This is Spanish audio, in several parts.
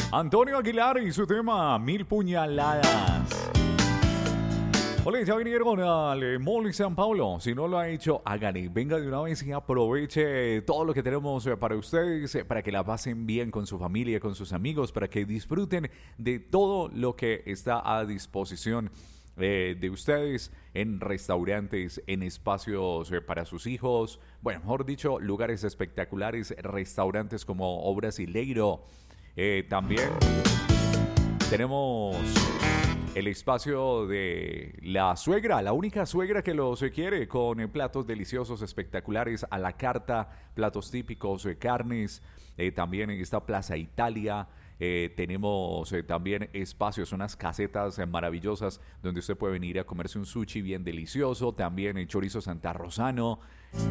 Antonio Aguilar y su tema Mil Puñaladas. Hola, ya vinieron al Mall San Pablo. Si no lo ha hecho, háganle. Venga de una vez y aproveche todo lo que tenemos para ustedes, para que la pasen bien con su familia, con sus amigos, para que disfruten de todo lo que está a disposición de ustedes en restaurantes, en espacios para sus hijos. Bueno, mejor dicho, lugares espectaculares, restaurantes como O Brasileiro. También tenemos el espacio de la suegra, la única suegra que los quiere, con platos deliciosos, espectaculares, a la carta, platos típicos, carnes. También en esta Plaza Italia tenemos también espacios, unas casetas maravillosas donde usted puede venir a comerse un sushi bien delicioso. También el chorizo santarrosano.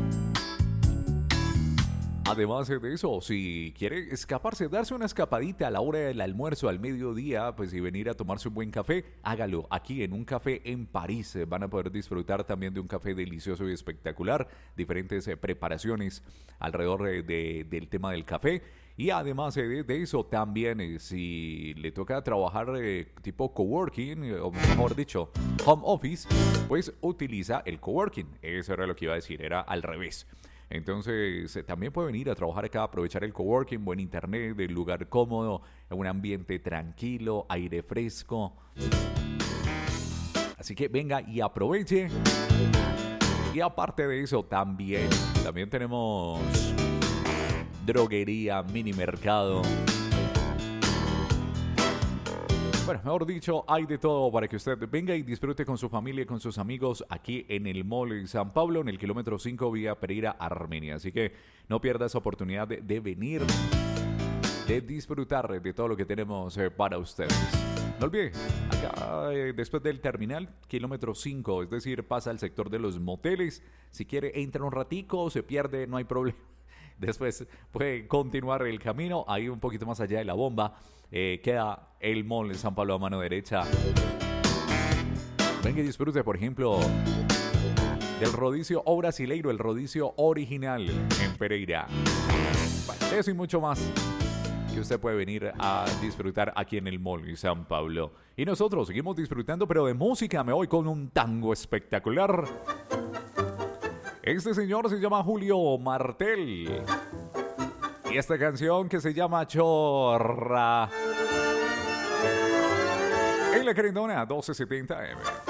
Además de eso, si quiere escaparse, darse una escapadita a la hora del almuerzo, al mediodía, pues y venir a tomarse un buen café, hágalo aquí en un café en París. Van a poder disfrutar también de un café delicioso y espectacular, diferentes preparaciones alrededor del tema del café. Y además de eso, también si le toca trabajar tipo coworking, o mejor dicho, home office, pues utiliza el coworking. Eso era lo que iba a decir, era al revés. Entonces también puede venir a trabajar acá, aprovechar el coworking, buen internet, el lugar cómodo, un ambiente tranquilo, aire fresco. Así que venga y aproveche. Y aparte de eso también tenemos droguería, mini mercado. Bueno, mejor dicho, hay de todo para que usted venga y disfrute con su familia y con sus amigos aquí en el Mall San Pablo, en el kilómetro 5 vía Pereira, Armenia. Así que no pierda esa oportunidad de venir, de disfrutar de todo lo que tenemos para ustedes. No olvide, acá después del terminal, kilómetro 5, es decir, pasa al sector de los moteles. Si quiere, entra un ratico, se pierde, no hay problema. Después puede continuar el camino, ahí un poquito más allá de la bomba. Queda el Mall San Pablo a mano derecha. Venga y disfrute, por ejemplo, del rodicio O Brasileiro, el rodicio original en Pereira. Bueno, eso y mucho más que usted puede venir a disfrutar aquí en el Mall San Pablo. Y nosotros seguimos disfrutando, pero de música. Me voy con un tango espectacular. Este señor se llama Julio Martel. Y esta canción que se llama Chorra. En la Querendona 1270M.